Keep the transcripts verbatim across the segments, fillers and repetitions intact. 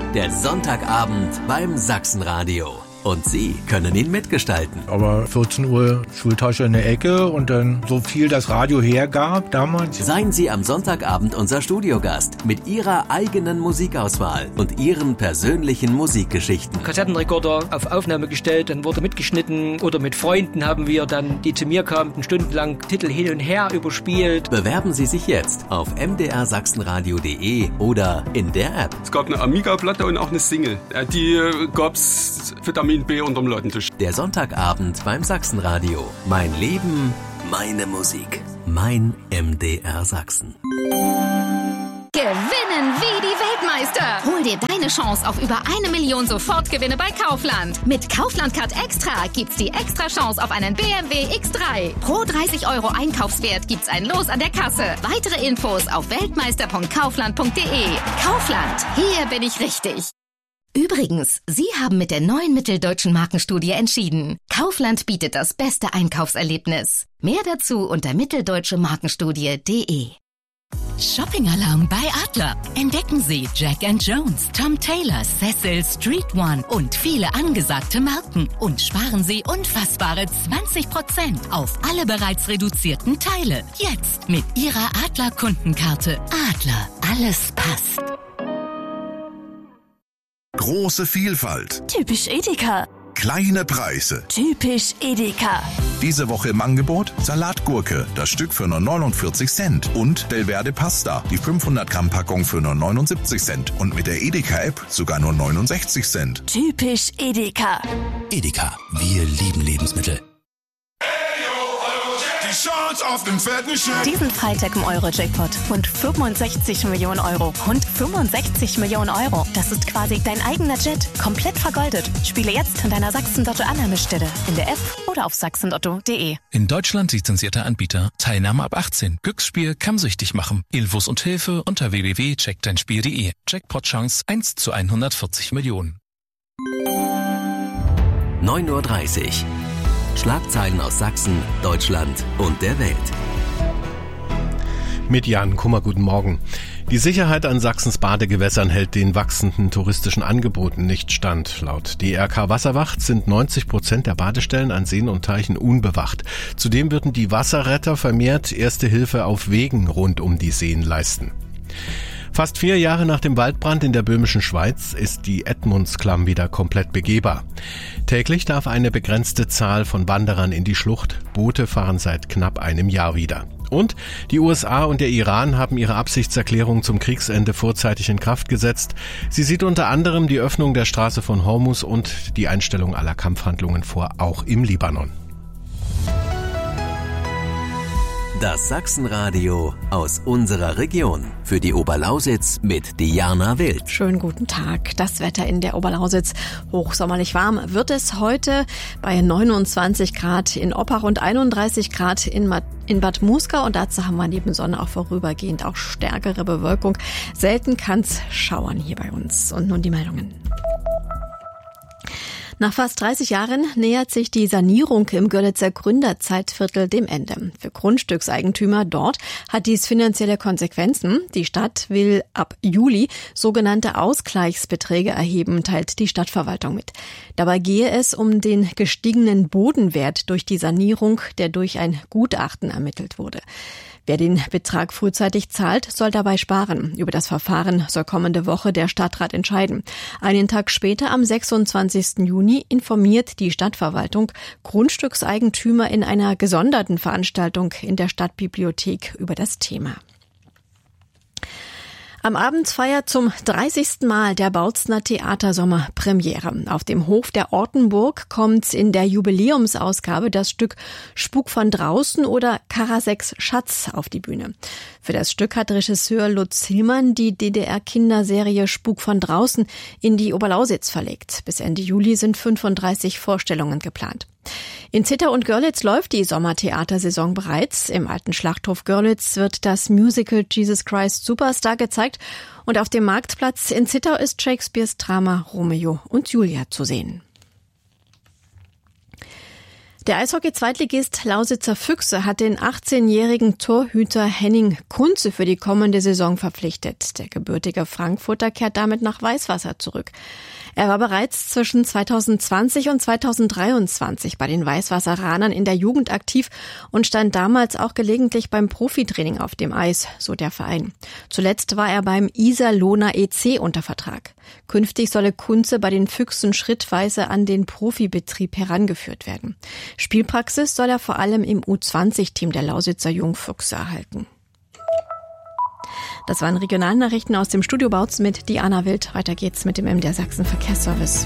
der Sonntagabend beim Sachsenradio. Und Sie können ihn mitgestalten. Aber vierzehn Uhr Schultasche in der Ecke und dann so viel das Radio hergab damals. Seien Sie am Sonntagabend unser Studiogast mit Ihrer eigenen Musikauswahl und Ihren persönlichen Musikgeschichten. Kassettenrekorder auf Aufnahme gestellt, dann wurde mitgeschnitten oder mit Freunden haben wir dann, die zu mir kamen, stundenlang Titel hin und her überspielt. Bewerben Sie sich jetzt auf m d r sachsenradio punkt d e oder in der App. Es gab eine Amiga-Platte und auch eine Single. Die gab's Vitamin B unterm Ladentisch. Der Sonntagabend beim Sachsenradio. Mein Leben, meine Musik. Mein M D R Sachsen. Gewinnen wie die Weltmeister. Hol dir deine Chance auf über eine Million Sofortgewinne bei Kaufland. Mit Kaufland Card Extra gibt's die extra Chance auf einen B M W X drei. Pro dreißig Euro Einkaufswert gibt's ein Los an der Kasse. Weitere Infos auf weltmeister punkt kaufland punkt d e. Kaufland, hier bin ich richtig. Übrigens, Sie haben mit der neuen Mitteldeutschen Markenstudie entschieden. Kaufland bietet das beste Einkaufserlebnis. Mehr dazu unter mitteldeutsche markenstudie punkt d e. Shopping-Alarm bei Adler. Entdecken Sie Jack and Jones, Tom Taylor, Cecil, Street One und viele angesagte Marken. Und sparen Sie unfassbare zwanzig Prozent auf alle bereits reduzierten Teile. Jetzt mit Ihrer Adler-Kundenkarte. Adler, alles passt. Große Vielfalt. Typisch Edeka. Kleine Preise. Typisch Edeka. Diese Woche im Angebot Salatgurke, das Stück für nur neunundvierzig Cent. Und Delverde Pasta, die fünfhundert Gramm Packung für nur neunundsiebzig Cent. Und mit der Edeka-App sogar nur neunundsechzig Cent. Typisch Edeka. Edeka, wir lieben Lebensmittel. Die Chance auf den fetten Scheck. Diesen Freitag im Euro-Jackpot. Rund fünfundsechzig Millionen Euro. Rund fünfundsechzig Millionen Euro. Das ist quasi dein eigener Jet. Komplett vergoldet. Spiele jetzt an deiner Sachsen-Lotto-Annahmestelle. In der App oder auf sachsen-lotto punkt d e. In Deutschland lizenzierter Anbieter. Teilnahme ab achtzehn. Glücksspiel kann süchtig machen. Infos und Hilfe unter w w w punkt check dein spiel punkt d e. Jackpot-Chance eins zu hundertvierzig Millionen. neun Uhr dreißig. Schlagzeilen aus Sachsen, Deutschland und der Welt. Mit Jan Kummer, guten Morgen. Die Sicherheit an Sachsens Badegewässern hält den wachsenden touristischen Angeboten nicht stand. Laut D R K Wasserwacht sind neunzig Prozent der Badestellen an Seen und Teichen unbewacht. Zudem würden die Wasserretter vermehrt Erste Hilfe auf Wegen rund um die Seen leisten. Fast vier Jahre nach dem Waldbrand in der böhmischen Schweiz ist die Edmundsklamm wieder komplett begehbar. Täglich darf eine begrenzte Zahl von Wanderern in die Schlucht. Boote fahren seit knapp einem Jahr wieder. Und die U S A und der Iran haben ihre Absichtserklärung zum Kriegsende vorzeitig in Kraft gesetzt. Sie sieht unter anderem die Öffnung der Straße von Hormuz und die Einstellung aller Kampfhandlungen vor, auch im Libanon. Das Sachsenradio aus unserer Region. Für die Oberlausitz mit Diana Wild. Schönen guten Tag. Das Wetter in der Oberlausitz. Hochsommerlich warm wird es heute bei neunundzwanzig Grad in Oppach und einunddreißig Grad in, in Bad Muskau. Und dazu haben wir neben Sonne auch vorübergehend auch stärkere Bewölkung. Selten kann's schauern hier bei uns. Und nun die Meldungen. Nach fast dreißig Jahren nähert sich die Sanierung im Görlitzer Gründerzeitviertel dem Ende. Für Grundstückseigentümer dort hat dies finanzielle Konsequenzen. Die Stadt will ab Juli sogenannte Ausgleichsbeträge erheben, teilt die Stadtverwaltung mit. Dabei gehe es um den gestiegenen Bodenwert durch die Sanierung, der durch ein Gutachten ermittelt wurde. Wer den Betrag frühzeitig zahlt, soll dabei sparen. Über das Verfahren soll kommende Woche der Stadtrat entscheiden. Einen Tag später, am sechsundzwanzigsten Juni, informiert die Stadtverwaltung Grundstückseigentümer in einer gesonderten Veranstaltung in der Stadtbibliothek über das Thema. Am Abend feiert zum dreißigsten Mal der Bautzner Theatersommer Premiere. Auf dem Hof der Ortenburg kommt in der Jubiläumsausgabe das Stück Spuk von draußen oder Karaseks Schatz auf die Bühne. Für das Stück hat Regisseur Lutz Hillmann die D D R-Kinderserie Spuk von draußen in die Oberlausitz verlegt. Bis Ende Juli sind fünfunddreißig Vorstellungen geplant. In Zitter und Görlitz läuft die Sommertheatersaison bereits. Im alten Schlachthof Görlitz wird das Musical Jesus Christ Superstar gezeigt und auf dem Marktplatz in Zittau ist Shakespeares Drama Romeo und Julia zu sehen. Der Eishockey-Zweitligist Lausitzer Füchse hat den achtzehnjährigen Torhüter Henning Kunze für die kommende Saison verpflichtet. Der gebürtige Frankfurter kehrt damit nach Weißwasser zurück. Er war bereits zwischen zweitausendzwanzig und zweitausenddreiundzwanzig bei den Weißwasseranern in der Jugend aktiv und stand damals auch gelegentlich beim Profitraining auf dem Eis, so der Verein. Zuletzt war er beim Iserlohner E C unter Vertrag. Künftig solle Kunze bei den Füchsen schrittweise an den Profibetrieb herangeführt werden. Spielpraxis soll er vor allem im U zwanzig Team der Lausitzer Jungfüchse erhalten. Das waren Regionalnachrichten aus dem Studio Bautzen mit Diana Wild. Weiter geht's mit dem M D R Sachsen Verkehrsservice.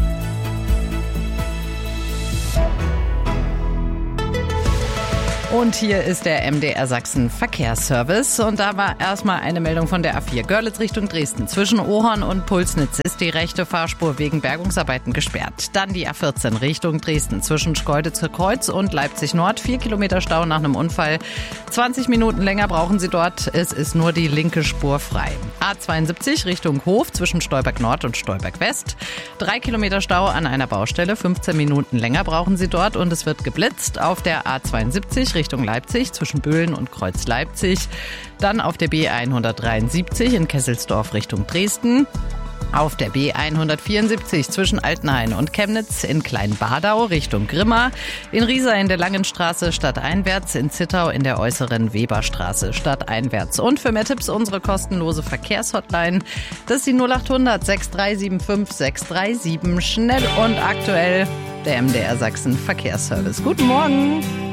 Und hier ist der M D R Sachsen Verkehrsservice. Und da war erstmal eine Meldung von der A vier Görlitz Richtung Dresden. Zwischen Ohorn und Pulsnitz ist die rechte Fahrspur wegen Bergungsarbeiten gesperrt. Dann die A vierzehn Richtung Dresden. Zwischen Schkeuditzer Kreuz und Leipzig Nord. Vier Kilometer Stau nach einem Unfall. zwanzig Minuten länger brauchen Sie dort. Es ist nur die linke Spur frei. A zweiundsiebzig Richtung Hof zwischen Stolberg Nord und Stolberg West. Drei Kilometer Stau an einer Baustelle. fünfzehn Minuten länger brauchen Sie dort und es wird geblitzt. Auf der A zweiundsiebzig Richtung Leipzig zwischen Böhlen und Kreuz Leipzig. Dann auf der B hundertdreiundsiebzig in Kesselsdorf Richtung Dresden. Auf der B hundertvierundsiebzig zwischen Altenhain und Chemnitz in Kleinbadau Richtung Grimma. In Riesa in der Langenstraße stadteinwärts. In Zittau in der äußeren Weberstraße stadteinwärts. Und für mehr Tipps unsere kostenlose Verkehrshotline. Das ist die null achthundert sechs drei sieben fünf sechs drei sieben. Schnell und aktuell der M D R Sachsen Verkehrsservice. Guten Morgen.